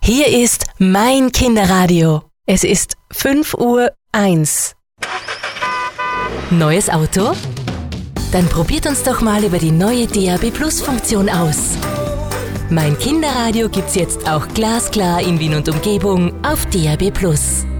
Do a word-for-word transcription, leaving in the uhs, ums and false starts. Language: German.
Hier ist mein Kinderradio. Es ist fünf Uhr eins. Neues Auto? Dann probiert uns doch mal über die neue D A B Plus Funktion aus. Mein Kinderradio gibt's jetzt auch glasklar in Wien und Umgebung auf D A B Plus.